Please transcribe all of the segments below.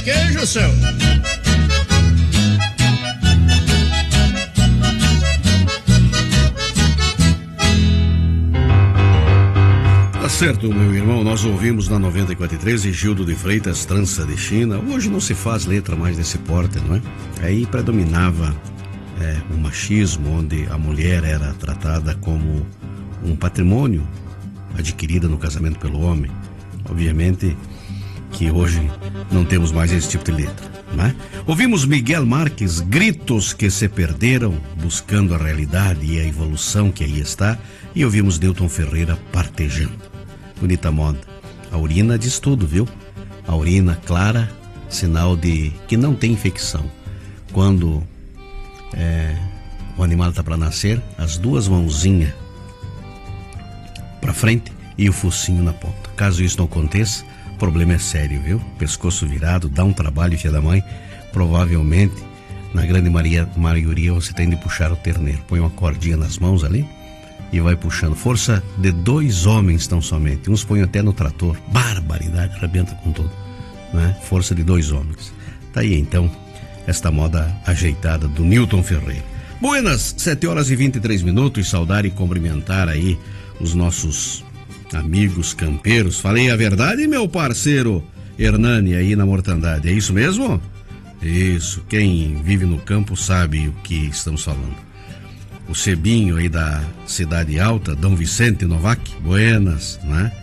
Queijo, seu. Tá certo, meu irmão, nós ouvimos na 94.3 Gildo de Freitas, Trança de China. Hoje não se faz letra mais desse porte, não é? Aí predominava o machismo, onde a mulher era tratada como um patrimônio adquirido no casamento pelo homem. Obviamente que hoje não temos mais esse tipo de letra, não é? Ouvimos Miguel Marques, Gritos que se perderam, buscando a realidade e a evolução que aí está, e ouvimos Newton Ferreira, Partejando. Bonita moda. A urina diz tudo, viu? A urina clara, sinal de que não tem infecção. Quando o animal está para nascer, as duas mãozinhas para frente e o focinho na ponta. Caso isso não aconteça, o problema é sério, viu? Pescoço virado, dá um trabalho, filha da mãe. Provavelmente, na grande maioria, você tem de puxar o terneiro. Põe uma cordinha nas mãos ali e vai puxando. Força de 2 homens tão somente. Uns põem até no trator. Barbaridade, arrebenta com tudo, né? Força de 2 homens. Tá aí então esta moda ajeitada do Newton Ferreira. Buenas, 7h23. Saudar e cumprimentar aí os nossos amigos campeiros. Falei a verdade, meu parceiro Hernani aí na Mortandade. É isso mesmo? Isso. Quem vive no campo sabe o que estamos falando. O Cebinho aí da Cidade Alta, Dom Vicente Novak, buenas, né?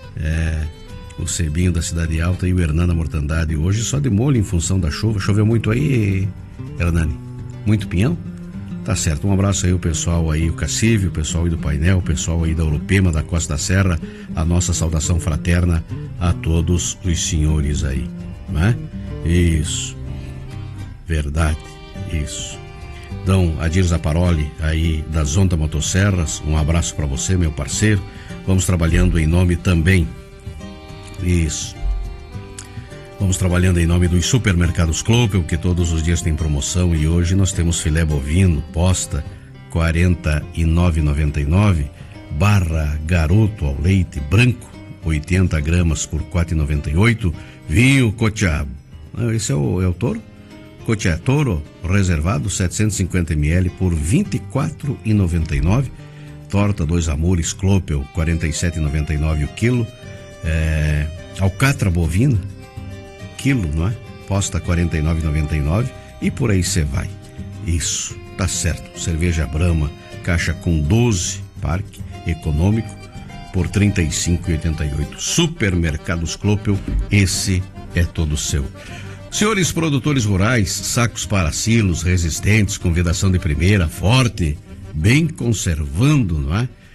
O Cebinho da Cidade Alta e o Hernani da Mortandade. Hoje só de molho em função da chuva. Choveu muito aí, Hernani? Muito pinhão? Tá certo, um abraço aí o pessoal aí, o Cacive, o pessoal aí do painel, o pessoal aí da Urupema, da Costa da Serra, a nossa saudação fraterna a todos os senhores aí, né? Isso, verdade, isso. Então, Adir Zaparoli aí da Zonda Motosserras, um abraço para você, meu parceiro. Vamos trabalhando em nome também, isso. Vamos trabalhando em nome dos supermercados Clopel, que todos os dias tem promoção, e hoje nós temos filé bovino, posta, R$ 49,99, barra garoto ao leite branco, 80 gramas por R$ 4,98, vinho Cotiabo. Esse é o touro? Cotiá Toro reservado, 750 ml por R$ 24,99, torta 2 Amores Clopel, R$ 47,99 o quilo, alcatra bovina, quilo, não é? Posta R$ 49,99 e por aí você vai. Isso, tá certo. Cerveja Brahma, caixa com 12, parque econômico, por R$ 35,88. Supermercados Clopel, esse é todo seu. Senhores produtores rurais, sacos para silos resistentes, com vedação de primeira, forte, bem conservando, não é?